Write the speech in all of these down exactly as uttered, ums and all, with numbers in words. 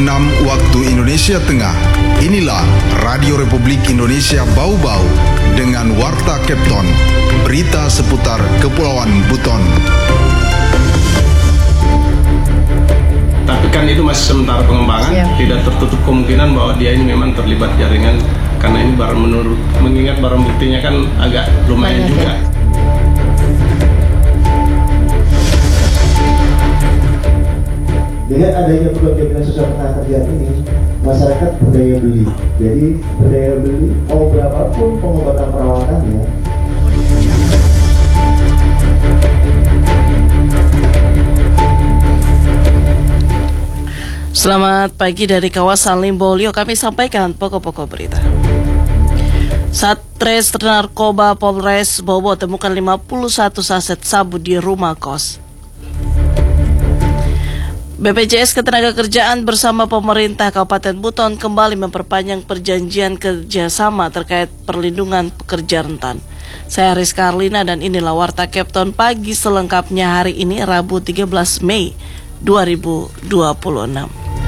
enam waktu Indonesia Tengah. Inilah Radio Republik Indonesia Bau-Bau dengan Warta Kepton, berita seputar Kepulauan Buton. Tapi kan itu masih sementara pengembangan, ya. Tidak tertutup kemungkinan bahwa dia ini memang terlibat jaringan, karena ini barang menurut mengingat barang buktinya kan agak lumayan banyak, juga. Ya. Dengan adanya program jaminan sosial ketenagakerjaan ini, masyarakat berdaya beli. Jadi berdaya beli, mau berapapun pengobatan perawatannya. Selamat pagi dari kawasan Limbolio, kami sampaikan pokok-pokok berita. Satres Narkoba Polres Bobo temukan lima puluh satu saset sabu di rumah kos. B P J S Ketenagakerjaan bersama pemerintah Kabupaten Buton kembali memperpanjang perjanjian kerjasama terkait perlindungan pekerja rentan. Saya Rizka Arlina dan inilah Warta Kepton pagi selengkapnya hari ini Rabu tiga belas Mei dua ribu dua puluh enam.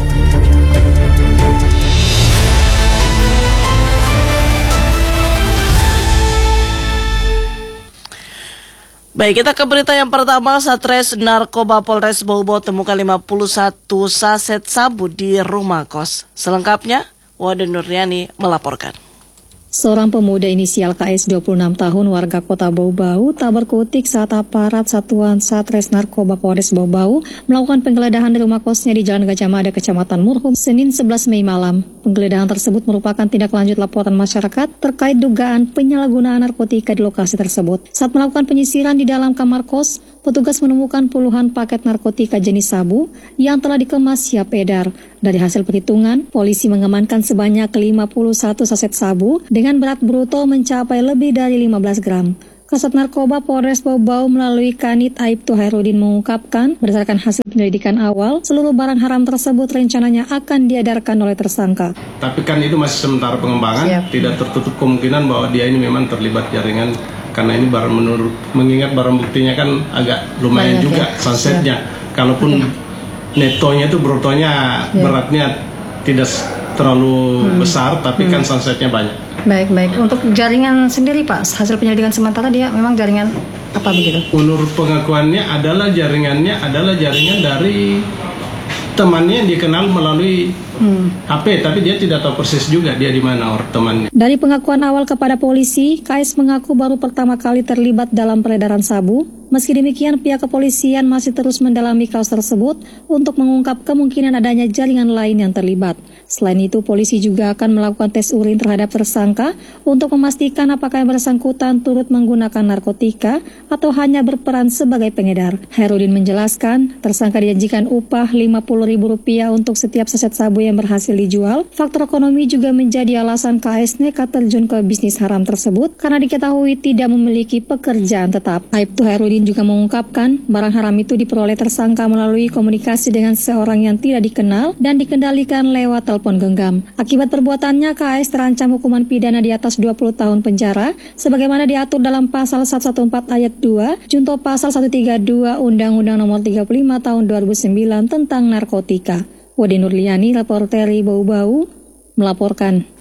Baik, kita ke berita yang pertama. Satres Narkoba Polres Bobo temukan lima puluh satu saset sabu di rumah kos. Selengkapnya, Wade Nuriani melaporkan. Seorang pemuda inisial K S dua puluh enam tahun warga kota Bau-Bau tak berkutik saat aparat Satuan Satres Narkoba Polres Bau-Bau melakukan penggeledahan di rumah kosnya di Jalan Gajah Mada, Kecamatan Murhum, Senin sebelas Mei malam. Penggeledahan tersebut merupakan tindak lanjut laporan masyarakat terkait dugaan penyalahgunaan narkotika di lokasi tersebut. Saat melakukan penyisiran di dalam kamar kos, petugas menemukan puluhan paket narkotika jenis sabu yang telah dikemas siap edar. Dari hasil perhitungan, polisi mengamankan sebanyak lima puluh satu saset sabu dengan berat bruto mencapai lebih dari lima belas gram. Kasat Narkoba Polres Bau-Bau melalui Kanit Aibtu Hairudin mengungkapkan, berdasarkan hasil penyelidikan awal, seluruh barang haram tersebut rencananya akan diedarkan oleh tersangka. Tapi kan itu masih sementara pengembangan, Siap. Tidak tertutup kemungkinan bahwa dia ini memang terlibat jaringan, karena ini barang menurut mengingat barang buktinya kan agak lumayan banyak, juga ya. Sunsetnya. Kalaupun ya. Netonya itu brutonya ya. Beratnya tidak terlalu hmm. besar, tapi hmm. kan sunsetnya banyak. Baik, baik. Untuk jaringan sendiri Pak, hasil penyelidikan sementara dia memang jaringan apa begitu? Menurut pengakuannya adalah jaringannya adalah jaringan dari temannya yang dikenal melalui hmm. H P, tapi dia tidak tahu persis juga dia di mana orang temannya. Dari pengakuan awal kepada polisi, K S mengaku baru pertama kali terlibat dalam peredaran sabu. Meski demikian, pihak kepolisian masih terus mendalami kasus tersebut untuk mengungkap kemungkinan adanya jaringan lain yang terlibat. Selain itu, polisi juga akan melakukan tes urin terhadap tersangka untuk memastikan apakah yang bersangkutan turut menggunakan narkotika atau hanya berperan sebagai pengedar. Hairudin menjelaskan, tersangka dijanjikan upah lima puluh ribu rupiah untuk setiap saset sabu yang berhasil dijual. Faktor ekonomi juga menjadi alasan K S nekat terjun ke bisnis haram tersebut karena diketahui tidak memiliki pekerjaan tetap. Aibtu Hairudin juga mengungkapkan barang haram itu diperoleh tersangka melalui komunikasi dengan seorang yang tidak dikenal dan dikendalikan lewat telepon genggam. Akibat perbuatannya, K S terancam hukuman pidana di atas dua puluh tahun penjara sebagaimana diatur dalam pasal seratus empat belas ayat dua junto pasal seratus tiga puluh dua Undang-Undang Nomor tiga puluh lima Tahun dua ribu sembilan tentang narkotika. Wade Nurliani, reporter Bau-Bau, melaporkan.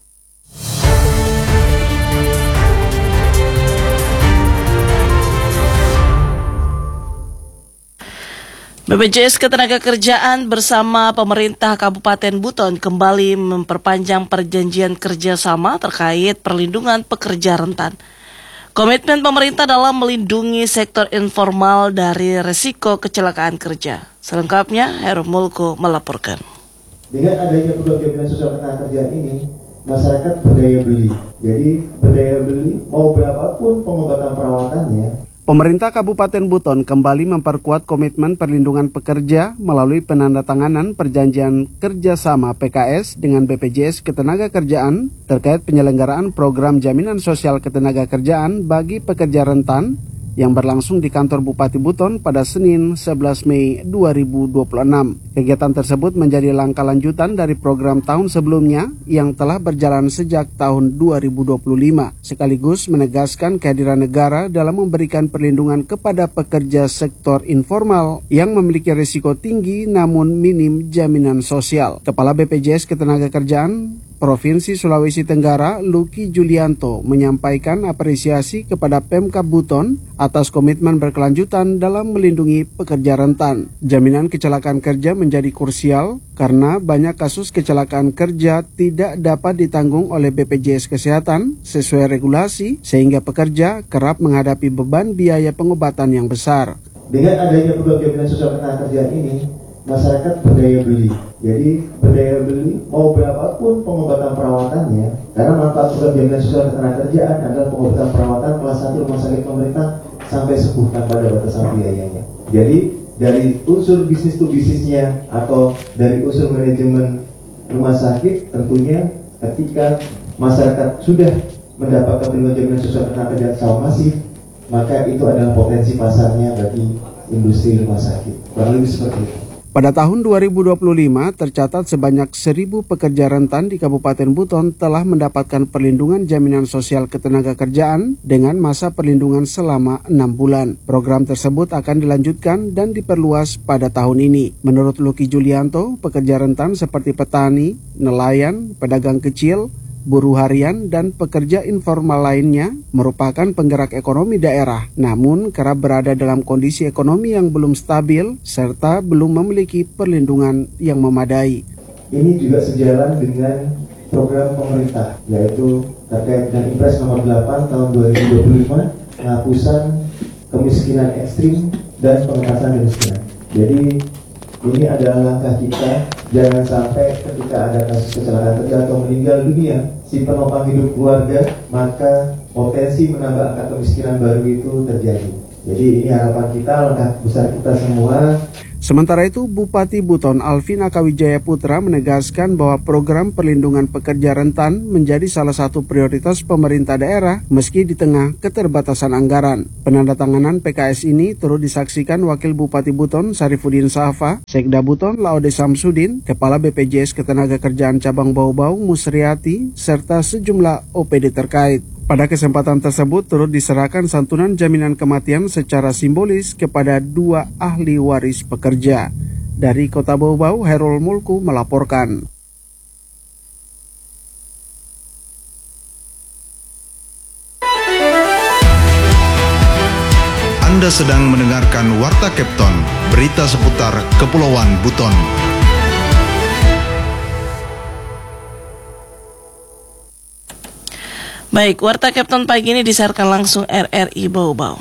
B P J S Ketenagakerjaan bersama pemerintah Kabupaten Buton kembali memperpanjang perjanjian kerjasama terkait perlindungan pekerja rentan. Komitmen pemerintah dalam melindungi sektor informal dari risiko kecelakaan kerja. Selengkapnya, Heru Mulko melaporkan. Dengan adanya program jaminan sosial ketenagakerjaan ini, masyarakat berdaya beli. Jadi berdaya beli, mau berapapun pengobatan perawatannya. Pemerintah Kabupaten Buton kembali memperkuat komitmen perlindungan pekerja melalui penandatanganan perjanjian kerjasama P K S dengan B P J S Ketenagakerjaan terkait penyelenggaraan program jaminan sosial ketenagakerjaan bagi pekerja rentan yang berlangsung di kantor Bupati Buton pada Senin sebelas Mei dua ribu dua puluh enam. Kegiatan tersebut menjadi langkah lanjutan dari program tahun sebelumnya yang telah berjalan sejak tahun dua ribu dua puluh lima, sekaligus menegaskan kehadiran negara dalam memberikan perlindungan kepada pekerja sektor informal yang memiliki risiko tinggi namun minim jaminan sosial. Kepala B P J S Ketenagakerjaan Provinsi Sulawesi Tenggara, Luki Julianto, menyampaikan apresiasi kepada Pemkab Buton atas komitmen berkelanjutan dalam melindungi pekerja rentan. Jaminan kecelakaan kerja menjadi krusial karena banyak kasus kecelakaan kerja tidak dapat ditanggung oleh B P J S Kesehatan sesuai regulasi, sehingga pekerja kerap menghadapi beban biaya pengobatan yang besar. Dengan adanya program jaminan sosial ketenagakerjaan ini, masyarakat berdaya beli. Jadi berdaya beli mau berapapun pengobatan perawatannya, karena manfaat program jaminan sosial ketenagakerjaan adalah pengobatan perawatan kelas satu rumah sakit pemerintah sampai sembuh tanpa ada batasan biayanya. Jadi dari unsur bisnis to bisnisnya atau dari unsur manajemen rumah sakit, tentunya ketika masyarakat sudah mendapatkan program jaminan sosial ketenagakerjaan secara masif, maka itu adalah potensi pasarnya bagi industri rumah sakit. Kurang lebih seperti itu. Pada tahun dua ribu dua puluh lima, tercatat sebanyak seribu pekerja rentan di Kabupaten Buton telah mendapatkan perlindungan jaminan sosial ketenagakerjaan dengan masa perlindungan selama enam bulan. Program tersebut akan dilanjutkan dan diperluas pada tahun ini. Menurut Luki Julianto, pekerja rentan seperti petani, nelayan, pedagang kecil, buruh harian, dan pekerja informal lainnya merupakan penggerak ekonomi daerah, namun kerap berada dalam kondisi ekonomi yang belum stabil serta belum memiliki perlindungan yang memadai. Ini juga sejalan dengan program pemerintah, yaitu terkait dengan Impres nomor delapan tahun dua ribu dua puluh lima, penghapusan kemiskinan ekstrim dan pengentasan kemiskinan. Jadi ini adalah langkah kita, jangan sampai ketika ada kasus kecelakaan kerja atau meninggal dunia si penopang hidup keluarga, maka potensi menambah angka kemiskinan baru itu terjadi. Jadi ini harapan kita, langkah besar kita semua. Sementara itu, Bupati Buton Alvina Kawijaya Putra menegaskan bahwa program perlindungan pekerja rentan menjadi salah satu prioritas pemerintah daerah meski di tengah keterbatasan anggaran. Penandatanganan P K S ini turut disaksikan Wakil Bupati Buton Sarifudin Safa, Sekda Buton Laude Samsudin, Kepala B P J S Ketenagakerjaan Cabang Bau-Bau Musriati, serta sejumlah O P D terkait. Pada kesempatan tersebut turut diserahkan santunan jaminan kematian secara simbolis kepada dua ahli waris pekerja. Dari Kota Bau-Bau, Herul Mulku melaporkan. Anda sedang mendengarkan Warta Kepton, berita seputar Kepulauan Buton. Baik, Warta Kepton pagi ini disiarkan langsung R R I Bau-Bau.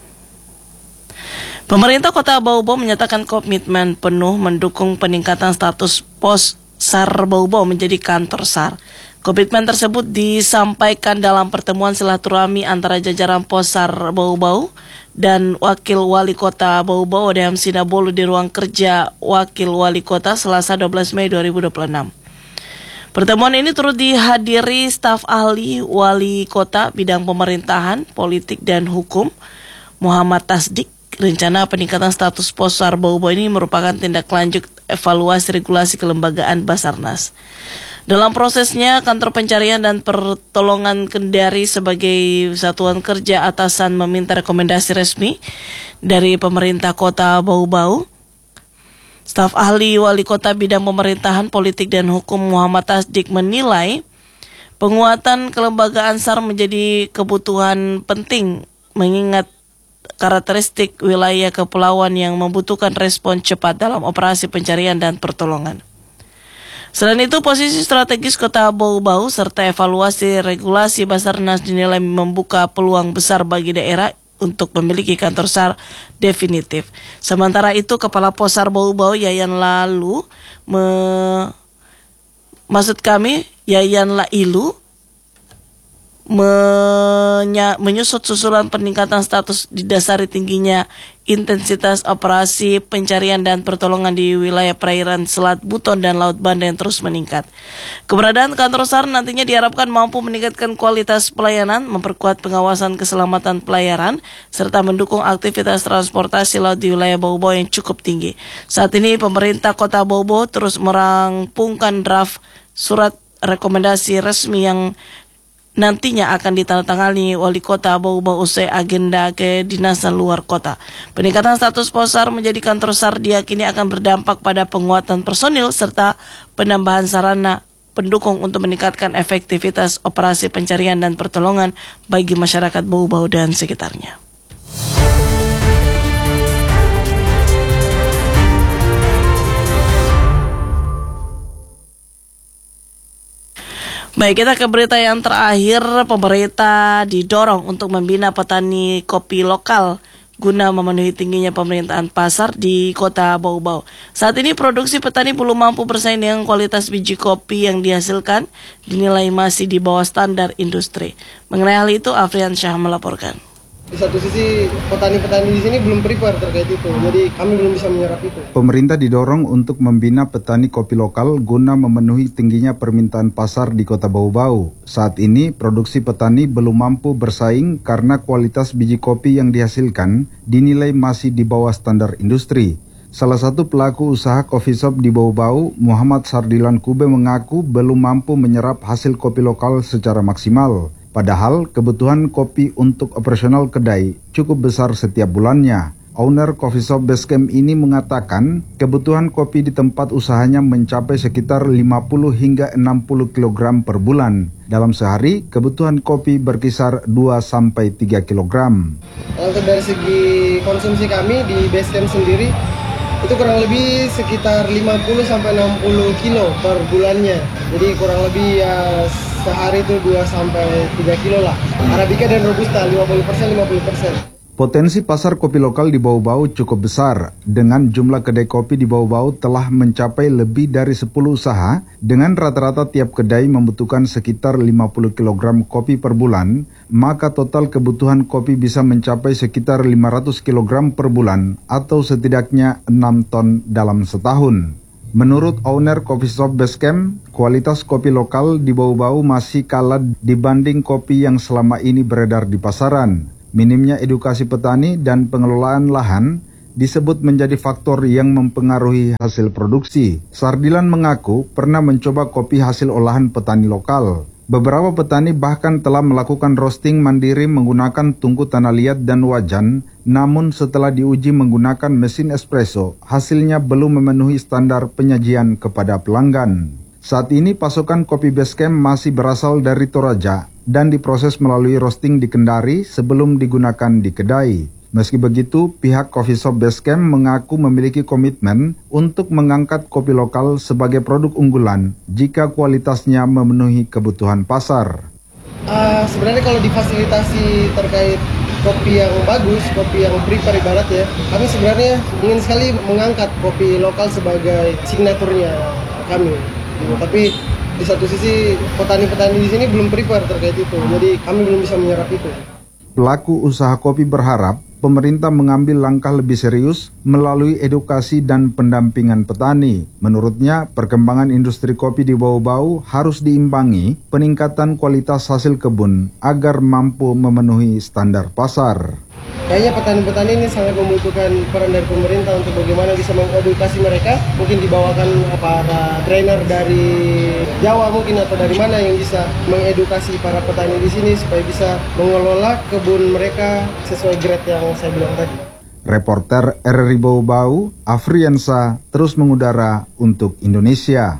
Pemerintah Kota Bau-Bau menyatakan komitmen penuh mendukung peningkatan status pos SAR Bau-Bau menjadi kantor SAR. Komitmen tersebut disampaikan dalam pertemuan silaturahmi antara jajaran pos SAR Bau-Bau dan Wakil Wali Kota Bau-Bau Odeham Sinabolu di ruang kerja Wakil Wali Kota Selasa dua belas Mei dua ribu dua puluh enam. Pertemuan ini turut dihadiri staf ahli wali kota bidang pemerintahan, politik, dan hukum Muhammad Tasdik. Rencana peningkatan status pos SAR Bau-Bau ini merupakan tindak lanjut evaluasi regulasi kelembagaan Basarnas. Dalam prosesnya, kantor pencarian dan pertolongan Kendari sebagai satuan kerja atasan meminta rekomendasi resmi dari pemerintah kota Bau-Bau. Staf ahli wali kota bidang pemerintahan, politik, dan hukum Muhammad Tasdik menilai penguatan kelembagaan SAR menjadi kebutuhan penting mengingat karakteristik wilayah kepulauan yang membutuhkan respon cepat dalam operasi pencarian dan pertolongan. Selain itu, posisi strategis kota Bau-Bau serta evaluasi regulasi Basarnas dinilai membuka peluang besar bagi daerah untuk memiliki kantor SAR definitif. Sementara itu, Kepala Pos SAR Bau-Bau Yayan Lalu, me, maksud kami Yayan Lailu, menya, menyusut susulan peningkatan status didasari tingginya intensitas operasi pencarian dan pertolongan di wilayah perairan Selat Buton dan Laut Banda yang terus meningkat. Keberadaan kantor S A R nantinya diharapkan mampu meningkatkan kualitas pelayanan, memperkuat pengawasan keselamatan pelayaran, serta mendukung aktivitas transportasi laut di wilayah Bau Bau yang cukup tinggi. Saat ini pemerintah Kota Bau Bau terus merampungkan draft surat rekomendasi resmi yang nantinya akan ditandatangani Wali Kota Bau Bau usai agenda kedinasan luar kota. Peningkatan status pos S A R menjadi kantor S A R diyakini akan berdampak pada penguatan personil serta penambahan sarana pendukung untuk meningkatkan efektivitas operasi pencarian dan pertolongan bagi masyarakat Bau Bau dan sekitarnya. Baik, kita ke berita yang terakhir. Pemerintah didorong untuk membina petani kopi lokal guna memenuhi tingginya pemerintahan pasar di Kota Bau Bau. Saat ini produksi petani belum mampu bersaing dengan kualitas biji kopi yang dihasilkan, dinilai masih di bawah standar industri. Mengenai hal itu, Afrian Syah melaporkan. Di satu sisi petani-petani di sini belum prepare terkait itu, jadi kami belum bisa menyerap itu. Pemerintah didorong untuk membina petani kopi lokal guna memenuhi tingginya permintaan pasar di Kota Bau Bau. Saat ini produksi petani belum mampu bersaing karena kualitas biji kopi yang dihasilkan dinilai masih di bawah standar industri. Salah satu pelaku usaha coffee shop di Bau Bau, Muhammad Sardilan Kube, mengaku belum mampu menyerap hasil kopi lokal secara maksimal. Padahal kebutuhan kopi untuk operasional kedai cukup besar setiap bulannya. Owner coffee shop Basecamp ini mengatakan kebutuhan kopi di tempat usahanya mencapai sekitar lima puluh hingga enam puluh kilogram per bulan. Dalam sehari, kebutuhan kopi berkisar dua sampai tiga kilogram. Untuk dari segi konsumsi kami di Basecamp sendiri, itu kurang lebih sekitar lima puluh sampai enam puluh kilo per bulannya. Jadi kurang lebih ya sehari itu dua sampai tiga kilo lah. Arabica dan Robusta lima puluh persen lima puluh persen. Potensi pasar kopi lokal di Bau Bau cukup besar. Dengan jumlah kedai kopi di Bau Bau telah mencapai lebih dari sepuluh usaha, dengan rata-rata tiap kedai membutuhkan sekitar lima puluh kilogram kopi per bulan, maka total kebutuhan kopi bisa mencapai sekitar lima ratus kilogram per bulan atau setidaknya enam ton dalam setahun. Menurut owner coffee shop Basecamp, kualitas kopi lokal di Bau Bau masih kalah dibanding kopi yang selama ini beredar di pasaran. Minimnya edukasi petani dan pengelolaan lahan disebut menjadi faktor yang mempengaruhi hasil produksi. Sardilan mengaku pernah mencoba kopi hasil olahan petani lokal. Beberapa petani bahkan telah melakukan roasting mandiri menggunakan tungku tanah liat dan wajan, namun setelah diuji menggunakan mesin espresso, hasilnya belum memenuhi standar penyajian kepada pelanggan. Saat ini pasokan kopi Basecamp masih berasal dari Toraja dan diproses melalui roasting di Kendari sebelum digunakan di kedai. Meski begitu, pihak coffee shop Basecamp mengaku memiliki komitmen untuk mengangkat kopi lokal sebagai produk unggulan jika kualitasnya memenuhi kebutuhan pasar. Uh, sebenarnya kalau difasilitasi terkait kopi yang bagus, kopi yang prepare ibarat ya, kami sebenarnya ingin sekali mengangkat kopi lokal sebagai signaturnya kami. Gitu. Tapi di satu sisi petani-petani di sini belum prepare terkait itu, jadi kami belum bisa menyerap itu. Pelaku usaha kopi berharap pemerintah mengambil langkah lebih serius melalui edukasi dan pendampingan petani. Menurutnya, perkembangan industri kopi di Bau Bau harus diimbangi peningkatan kualitas hasil kebun agar mampu memenuhi standar pasar. Kayaknya petani-petani ini sangat membutuhkan peran dari pemerintah untuk bagaimana bisa mengedukasi mereka. Mungkin dibawakan para trainer dari Jawa mungkin atau dari mana yang bisa mengedukasi para petani di sini supaya bisa mengelola kebun mereka sesuai grade yang saya bilang tadi. Reporter R R I Bau Bau, Afriansa, terus mengudara untuk Indonesia.